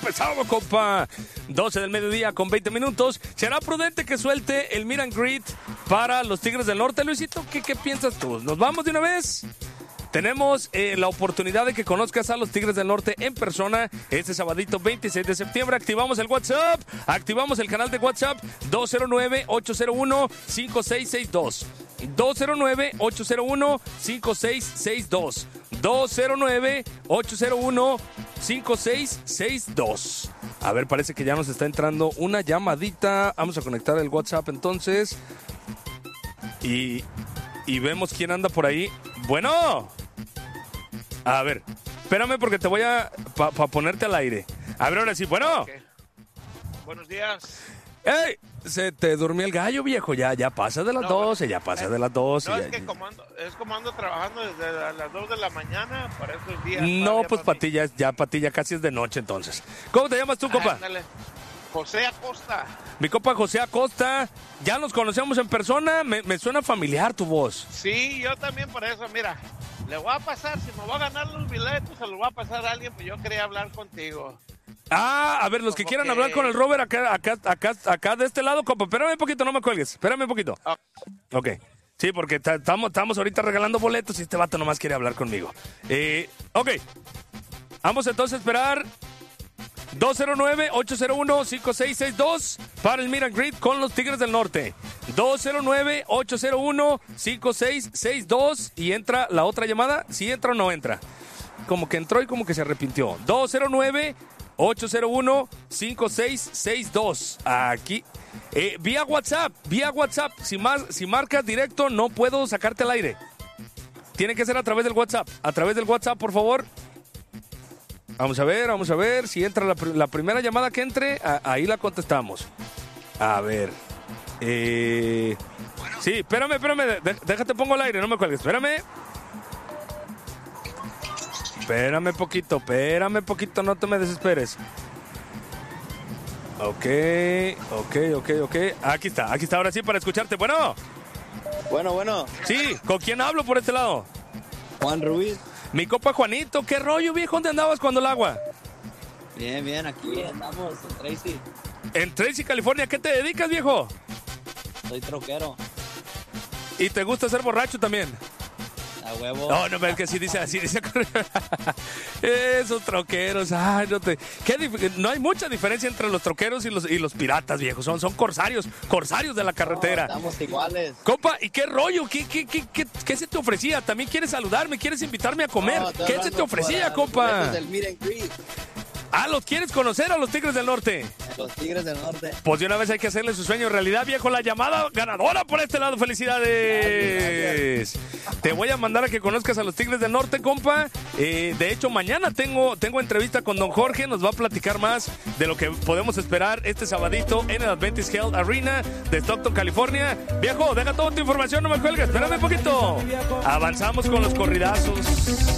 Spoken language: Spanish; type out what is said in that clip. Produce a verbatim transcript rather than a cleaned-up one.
pesado, compa. doce del mediodía con veinte minutos. ¿Será prudente que suelte el meet and greet para los Tigres del Norte, Luisito? ¿Qué, qué piensas tú? ¿Nos vamos de una vez? Tenemos eh, la oportunidad de que conozcas a los Tigres del Norte en persona este sabadito veintiséis de septiembre. Activamos el WhatsApp, activamos el canal de WhatsApp dos cero nueve, ocho cero uno, cinco seis seis dos. dos cero nueve, ocho cero uno, cinco seis seis dos. dos cero nueve, ocho cero uno, cinco seis seis dos. A ver, parece que ya nos está entrando una llamadita. Vamos a conectar el WhatsApp entonces. Y, y vemos quién anda por ahí. Bueno. A ver, espérame porque te voy a... para pa ponerte al aire. A ver, ahora sí, bueno. Okay. Buenos días. ¡Ey! Se te durmió el gallo, viejo. Ya, ya pasa de las no, doce, ya pasa eh, de las doce. No, ya, es que como ando, es como ando trabajando desde las dos de la mañana para estos días. No, pues para ti ya, ya, pa ti ya casi es de noche entonces. ¿Cómo te llamas tú, compa? Ándale. José Acosta. Mi compa José Acosta. Ya nos conocemos en persona. Me, me suena familiar tu voz. Sí, yo también por eso, mira. Le voy a pasar, si me voy a ganar los billetes, se los voy a pasar a alguien, pues yo quería hablar contigo. Ah, a ver, los que Como quieran que... hablar con el Robert acá, acá, acá, acá de este lado, compa, espérame un poquito, no me cuelgues, espérame un poquito. Oh. Ok, sí, porque estamos estamos ahorita regalando boletos y este vato nomás quiere hablar conmigo. Eh, ok, vamos entonces a esperar dos cero nueve, ocho cero uno, cinco seis seis dos para el meet and greet con los Tigres del Norte. dos cero nueve, ocho cero uno, cinco seis seis dos y entra la otra llamada, si entra o no entra. Como que entró y como que se arrepintió. dos cero nueve, ocho cero uno, cinco seis seis dos. Aquí. Eh, vía WhatsApp, vía WhatsApp. Si, más, si marcas directo, no puedo sacarte al aire. Tiene que ser a través del WhatsApp. A través del WhatsApp, por favor. Vamos a ver, vamos a ver. Si entra la, la primera llamada que entre, a, ahí la contestamos. A ver. Eh, sí, espérame, espérame. De, déjate, pongo al aire, no me cuelgues. Espérame. Espérame poquito, espérame poquito, no te me desesperes. Ok, ok, ok, ok. Aquí está, aquí está, ahora sí para escucharte. Bueno. Bueno, bueno. Sí, ¿con quién hablo por este lado? Juan Ruiz. Mi copa Juanito, ¿qué rollo, viejo? ¿Dónde andabas cuando el agua? Bien, bien, aquí andamos en Tracy. En Tracy, California, ¿qué te dedicas, viejo? Soy troquero. ¿Y te gusta ser borracho también? A huevo. No, no, es que sí dice así, dice. Esos troqueros, ay, no te... ¿Qué dif... No hay mucha diferencia entre los troqueros y los, y los piratas, viejo. Son, son corsarios, corsarios de la carretera. No, estamos iguales. Compa, ¿y qué rollo? ¿Qué, qué, qué, qué, qué se te ofrecía? ¿También quieres saludarme? ¿Quieres invitarme a comer? No, ¿Qué se te ofrecía, compa? Del meet and greet. Ah, ¿los quieres conocer a los Tigres del Norte? Los Tigres del Norte. Pues de una vez hay que hacerle su sueño realidad, viejo. La llamada ganadora por este lado. ¡Felicidades! Gracias, gracias. Te voy a mandar a que conozcas a los Tigres del Norte, compa. Eh, de hecho, mañana tengo, tengo entrevista con don Jorge. Nos va a platicar más de lo que podemos esperar este sabadito en el Adventist Health Arena de Stockton, California. Viejo, deja toda tu información, no me cuelgues. Espérame un poquito. Avanzamos con los corridazos.